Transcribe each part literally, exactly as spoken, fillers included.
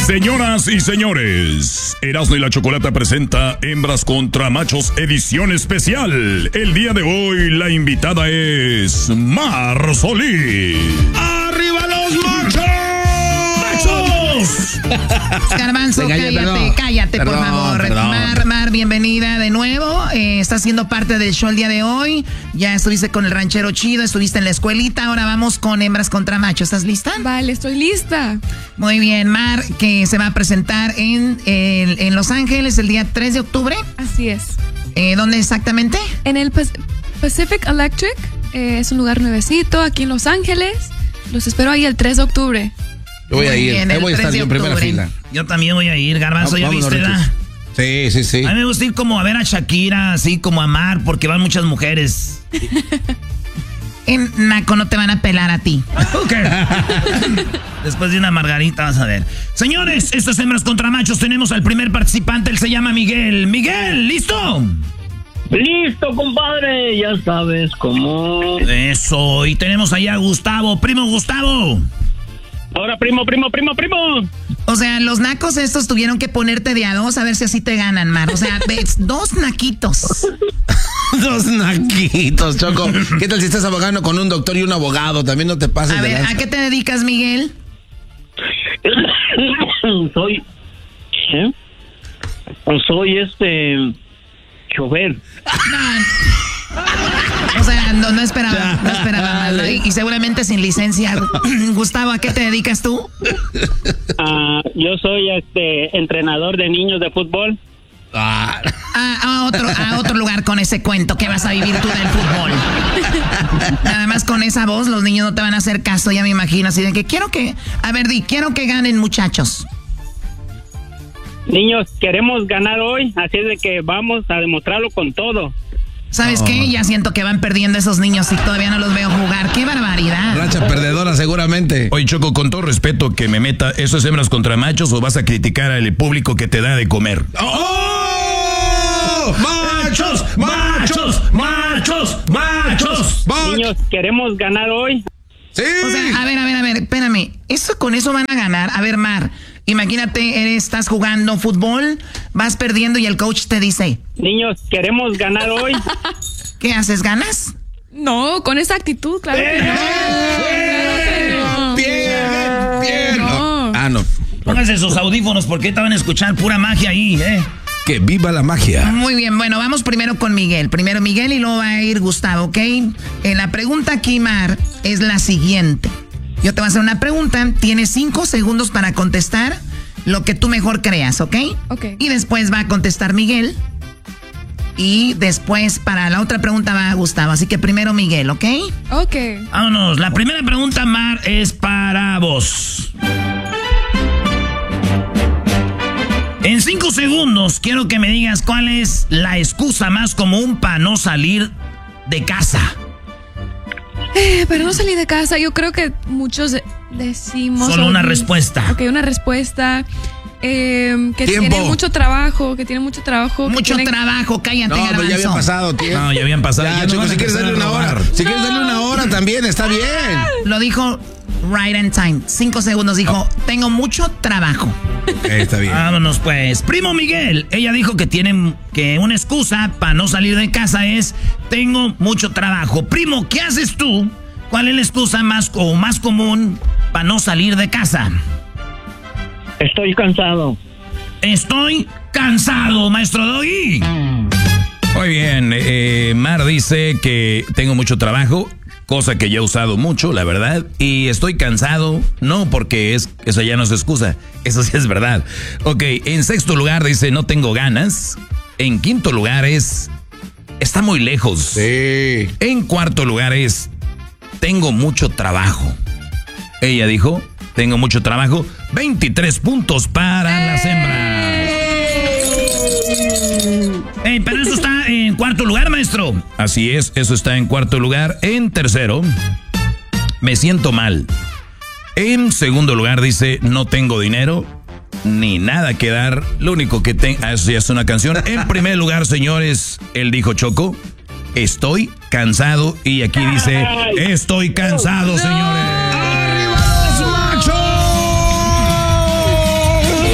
Señoras y señores, Erasmo y la Chocolata presenta Hembras contra Machos edición especial. El día de hoy la invitada es Mar Solís. ¡Arriba los machos! ¡Machos! Garbanzo, cállate, perdón. cállate, perdón, por favor. Perdón. Mar, Mar, bienvenida de nuevo. Eh, estás siendo parte del show el día de hoy. Ya estuviste con el ranchero chido, estuviste en la escuelita. Ahora vamos con Hembras contra Machos. ¿Estás lista? Vale, estoy lista. Muy bien, Mar, que se va a presentar en, en, en Los Ángeles el día tres de octubre. Así es. Eh, ¿Dónde exactamente? En el Pacific Electric. Eh, es un lugar nuevecito aquí en Los Ángeles. Los espero ahí el tres de octubre. Yo voy Muy a ir, bien, ahí voy a estar yo en primera fila. Yo también voy a ir, Garbanzo, ¿ya viste, verdad? Sí, sí, sí. A mí me gusta ir como a ver a Shakira, así como a Mar, porque van muchas mujeres. En Naco no te van a pelar a ti. Ok. Después de una margarita, vas a ver. Señores, estas Hembras contra Machos, tenemos al primer participante, él se llama Miguel. Miguel, ¿listo? Listo, compadre, ya sabes cómo. Eso, y tenemos allá a Gustavo, primo Gustavo. Ahora, primo, primo, primo, primo. O sea, los nacos estos tuvieron que ponerte de a dos a ver si así te ganan, Mar. O sea, ves, dos naquitos. Dos naquitos, Choco. ¿Qué tal si estás abogando con un doctor y un abogado? También no te pases A de ver, lanza. ¿a qué te dedicas, Miguel? Soy... ¿eh? Soy este... chofer. O sea, no, no esperaba, no esperaba más, ¿no? y, y seguramente sin licencia. Gustavo, ¿a qué te dedicas tú? Uh, yo soy este entrenador de niños de fútbol. Ah. A, a, otro, a otro lugar con ese cuento que vas a vivir tú del fútbol. Nada más con esa voz los niños no te van a hacer caso, ya me imagino. Así de que quiero que, a ver, di, quiero que ganen, muchachos. Niños, queremos ganar hoy, así es de que vamos a demostrarlo con todo. ¿Sabes oh. qué? Ya siento que van perdiendo esos niños y todavía no los veo jugar. ¡Qué barbaridad! Racha perdedora seguramente. Oye, Choco, con todo respeto que me meta, ¿eso es Hembras contra Machos o vas a criticar al público que te da de comer? ¡Oh! ¡Machos! ¡Machos! ¡Machos! ¡Machos! Niños, queremos ganar hoy. Sí. O sea, a ver, a ver, a ver, espérame. ¿Eso con eso van a ganar? A ver, Mar, imagínate, eres, estás jugando fútbol, vas perdiendo y el coach te dice... Niños, queremos ganar hoy. ¿Qué haces? ¿Ganas? No, con esa actitud, claro que no. Claro que no. Bien, bien. No. Ah, no. Pónganse sus audífonos porque estaban a escuchar pura magia ahí, ¿eh? Que viva la magia. Muy bien, bueno, vamos primero con Miguel. Primero Miguel y luego va a ir Gustavo, ¿ok? Eh, la pregunta aquí, Mar, es la siguiente. Yo te voy a hacer una pregunta, tienes cinco segundos para contestar lo que tú mejor creas, ¿ok? Ok. Y después va a contestar Miguel. Y después para la otra pregunta va Gustavo. Así que primero Miguel, ¿ok? Ok. Vámonos, la primera pregunta, Mar, es para vos. En cinco segundos quiero que me digas cuál es la excusa más común para no salir de casa. Eh, para no salir de casa, yo creo que muchos de- decimos... Solo una o- respuesta. Ok, una respuesta. Eh, que Tiempo. tiene mucho trabajo, que tiene mucho trabajo. que Mucho tiene- trabajo, cállate, No, pero Garbanzo. ya había pasado tiempo. No, ya habían pasado. Ya, Ya no Choco, van a si quieres empezar darle a una hora. robar. Si quieres darle una hora también, está bien. Lo dijo right on time. Cinco segundos, dijo, tengo mucho trabajo. Eh, está bien. Vámonos pues. Primo Miguel, ella dijo que tiene que una excusa para no salir de casa es tengo mucho trabajo. Primo, ¿qué haces tú? ¿Cuál es la excusa más o más común para no salir de casa? Estoy cansado. Estoy cansado, maestro Doggy. Muy bien, eh, Mar dice que tengo mucho trabajo, cosa que ya he usado mucho, la verdad, y estoy cansado, no porque es, eso ya no es excusa, eso sí es verdad. Ok, en sexto lugar dice no tengo ganas, en quinto lugar es está muy lejos, Sí. en cuarto lugar es tengo mucho trabajo. Ella dijo, tengo mucho trabajo, veintitrés puntos para las hembras. Eh, pero eso está en cuarto lugar, maestro. Así es, eso está en cuarto lugar. En tercero, me siento mal. En segundo lugar dice, no tengo dinero, ni nada que dar. Lo único que tengo, ah, eso ya es una canción. En primer lugar, señores, él dijo, Choco, estoy cansado. Y aquí dice, estoy cansado, señores. ¡Arriba los machos!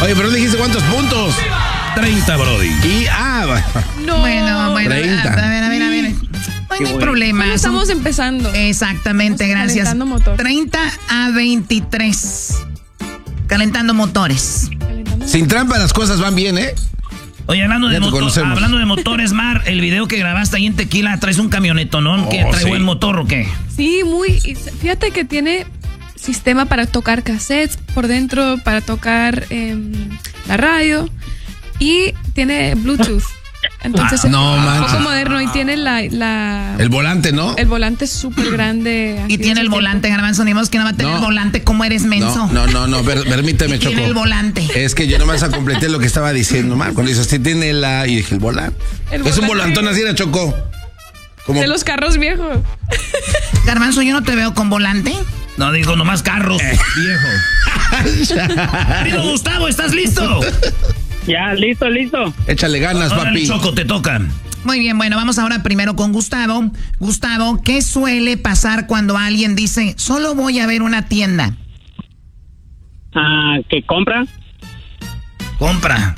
Oye, pero no dijiste cuántos puntos. treinta, Brody. Y, ah, No. Bueno, bueno, treinta. a ver, a ver, a ver. No, no hay problema. Solo estamos empezando. Exactamente, Estamos gracias. calentando motor. treinta a veintitrés. Calentando motores. Calentando. Sin trampa las cosas van bien, ¿eh? Oye, hablando de, Ya te motor, conocemos. hablando de motores, Mar, el video que grabaste ahí en Tequila, traes un camioneto, ¿no? ¿Que Oh, trae sí. buen motor o qué? Sí, muy. y Fíjate que tiene sistema para tocar cassettes por dentro, para tocar em, la radio y tiene Bluetooth. Entonces Ah, no es un manches. poco moderno y tiene la, la El volante, ¿no? el volante súper grande. Y tiene el volante, Garbanzo, ni modo que no va a tener No. el volante. ¿Cómo eres menso? No, no, no, no, per- permíteme, Y Choco. tiene el volante. Es que yo nomás a completé lo que estaba diciendo, Mar. Cuando dices, sí, tiene la... Y dije, el volante. El Es un volante. volantón así, era Choco. Como... De los carros viejos. Garbanzo, yo no te veo con volante. No, digo, nomás carros, Eh. viejo. Querido Gustavo, ¿estás listo? Ya, listo, listo. Échale ganas, Órale, papi. Choco, te toca. Muy bien, bueno, vamos ahora primero con Gustavo. Gustavo, ¿qué suele pasar cuando alguien dice, solo voy a ver una tienda? Ah, ¿qué compra? Compra.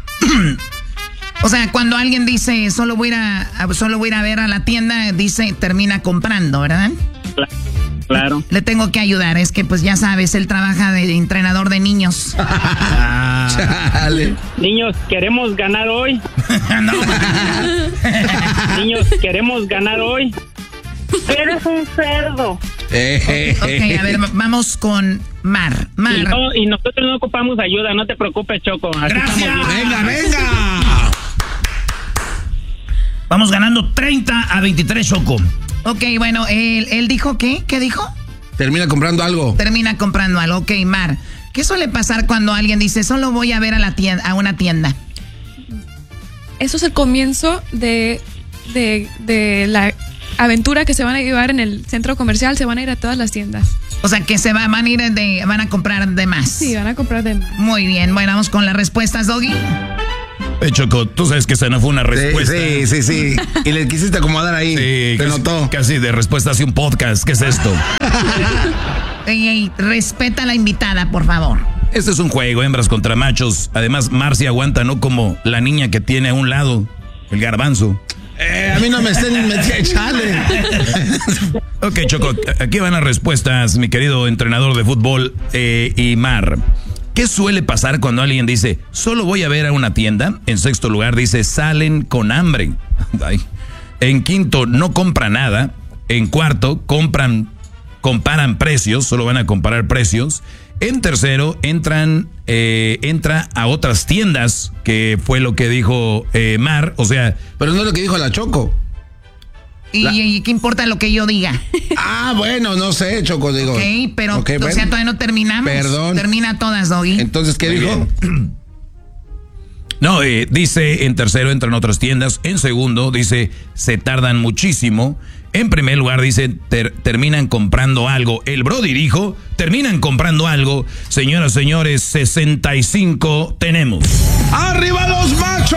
O sea, cuando alguien dice, solo voy a ir a, a- solo voy a ir a ver a la tienda, dice, termina comprando, ¿verdad? Cla- Claro. Le tengo que ayudar, es que pues ya sabes, él trabaja de entrenador de niños. Chale. Niños, queremos ganar hoy. No, Niños, queremos ganar hoy. Eres un cerdo. Eh, Ok, a ver, vamos con Mar. Y, Mar, no- y nosotros no ocupamos ayuda, no te preocupes, Choco. Así Gracias. estamos bien. Venga, venga. vamos ganando treinta a veintitrés, Choco. ok, bueno, él, él dijo ¿qué? ¿Qué dijo? Termina comprando algo. Termina comprando algo. Ok, Mar, ¿qué suele pasar cuando alguien dice, solo voy a ver a, la tienda, a una tienda? Eso es el comienzo de, de, de la aventura que se van a llevar en el centro comercial. Se van a ir a todas las tiendas. O sea, que se va- van a ir de, van a comprar de más. Sí, van a comprar de más. Muy bien, bueno, vamos con las respuestas, Doggy. Eh, Choco, tú sabes que esa no fue una Sí, respuesta. sí, sí, sí. Y le quisiste acomodar ahí. Sí, Te casi, notó. casi de respuesta hacia un podcast. ¿Qué es esto? Ey, ey, respeta a la invitada, por favor. Este es un juego, hembras contra machos. Además, Marcia aguanta, no como la niña que tiene a un lado, el garbanzo. Eh, a mí no me estén metiendo. Chale. Ok, Choco, aquí van las respuestas, mi querido entrenador de fútbol eh, y Mar. ¿Qué suele pasar cuando alguien dice, solo voy a ver a una tienda? En sexto lugar dice, salen con hambre. Ay. En quinto, no compra nada. En cuarto, compran, comparan precios, solo van a comparar precios. En tercero, entran, eh, entra a otras tiendas, que fue lo que dijo eh, Mar. O sea, Pero no es lo que dijo la Choco. ¿Y, La- y qué importa lo que yo diga? Ah, bueno, no sé, Choco, digo. Ok, pero Ok, o bueno. sea, todavía no terminamos. Perdón. Termina todas, Doggy. Entonces, ¿qué Muy dijo? no, eh, dice en tercero entran otras tiendas. En segundo dice se tardan muchísimo. En primer lugar dice ter- terminan comprando algo. El Brody dijo terminan comprando algo. Señoras, señores, sesenta y cinco tenemos. ¡Arriba los machos!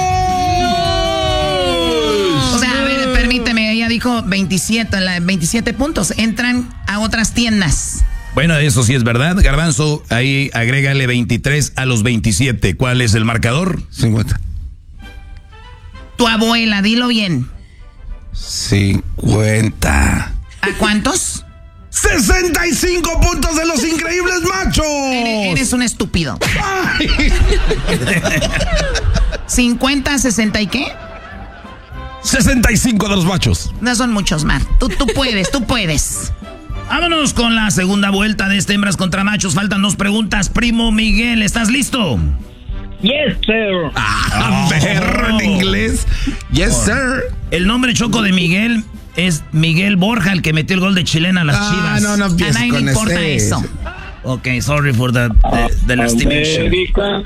O sea, a ver, permíteme, ella dijo veintisiete, la- veintisiete puntos. Entran a otras tiendas. Bueno, eso sí es verdad. Garbanzo, ahí agrégale veintitrés a los veintisiete. ¿Cuál es el marcador? cincuenta. Tu abuela, dilo bien. cincuenta. ¿A cuántos? ¡sesenta y cinco puntos de los increíbles machos! Eres, eres un estúpido. Ay. ¿cincuenta, sesenta y qué? sesenta y cinco de los machos. No son muchos, Mar. Tú, tú puedes, tú puedes. Vámonos con la segunda vuelta de este hembras contra machos. Faltan dos preguntas. Primo Miguel, ¿estás listo? Yes, sir. Ah, perro en inglés. Yes, sir. El nombre choco de Miguel es Miguel Borja, el que metió el gol de Chilena a las Ah, Chivas. no, no A empieces nadie le con importa ese. eso. Ok, sorry for the, the, the lastimation. América.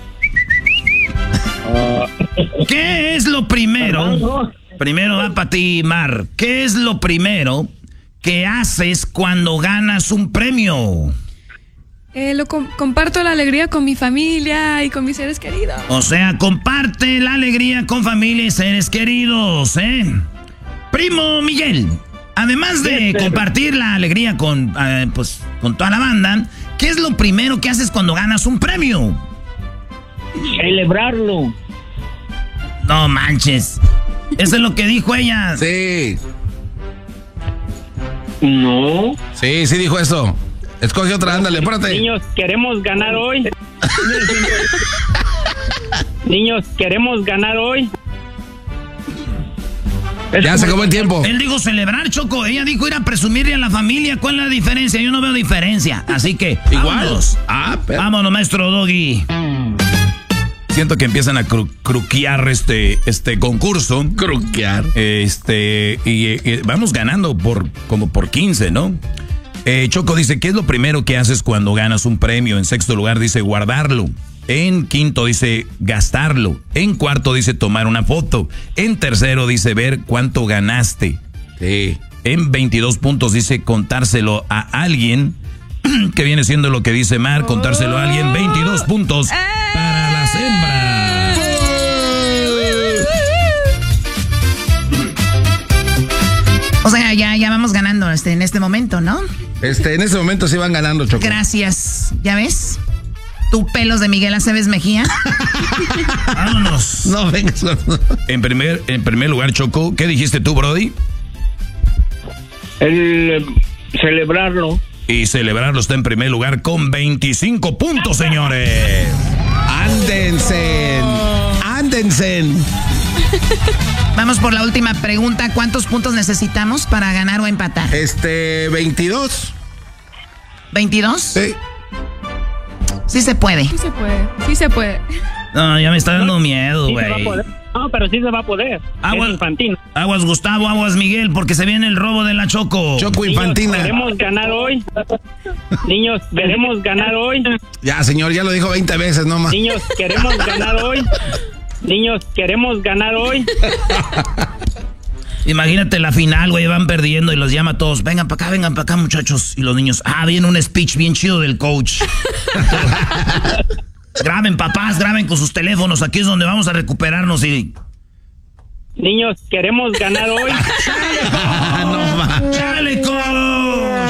Ah, ¿Qué es lo primero? Primero va para ti, Mar. ¿Qué es lo primero que haces cuando ganas un premio? Eh, lo com- comparto la alegría con mi familia y con mis seres queridos. O sea, comparte la alegría con familia y seres queridos, ¿eh? Primo Miguel, además de compartir la alegría con, eh, pues, con toda la banda, ¿qué es lo primero que haces cuando ganas un premio? Celebrarlo. No manches. Eso es lo que dijo ella. Sí. No. Sí, sí dijo eso. Escoge otra, ándale, párate. Niños, queremos ganar hoy. Niños, queremos ganar hoy. Ya se acabó el tiempo. Él dijo celebrar, Choco. Ella dijo ir a presumirle a la familia. ¿Cuál es la diferencia? Yo no veo diferencia. Así que, igual. Vámonos, Ah, pero... vámonos, maestro Doggy. Siento que empiezan a cru cruquear este, este concurso. Cruquear. Este, y, y vamos ganando por como por quince, ¿no? Eh, Choco dice, ¿qué es lo primero que haces cuando ganas un premio? En sexto lugar dice guardarlo. En quinto dice gastarlo. En cuarto dice tomar una foto. En tercero dice ver cuánto ganaste. Sí. En veintidós puntos dice contárselo a alguien, que viene siendo lo que dice Mar, contárselo a alguien. veintidós puntos para las hembras. O sea, ya, ya vamos ganando este, en este momento, ¿no? Este, en ese momento sí van ganando, Choco. Gracias. ¿Ya ves? ¿Tu pelos de Miguel Aceves Mejía? Vámonos. No, venga. En primer, en primer lugar, Choco, ¿qué dijiste tú, Brody? El eh, celebrarlo. Y celebrarlo está en primer lugar con veinticinco puntos, señores. Ándense. Ándense. Vamos por la última pregunta. ¿Cuántos puntos necesitamos para ganar o empatar? Este, veintidós. ¿veintidós? Sí. Sí se puede. Sí se puede, sí se puede. No, ya me está dando miedo, Sí se va a güey. poder. No, pero sí se va a poder. Aguas, Es infantil. aguas Gustavo, aguas Miguel, porque se viene el robo de la Choco. Choco Niños, infantina. queremos ganar hoy. Niños, queremos ganar hoy. Ya, señor, ya lo dijo veinte veces, no más. Niños, queremos ganar hoy. Niños, queremos ganar hoy. Imagínate la final, güey, van perdiendo y los llama a todos. Vengan para acá, vengan para acá, muchachos. Y los niños, ah, viene un speech bien chido del coach. Graben, papás, graben con sus teléfonos. Aquí es donde vamos a recuperarnos y... Niños, queremos ganar hoy. ¡Chale, No, ma. ¡Chale,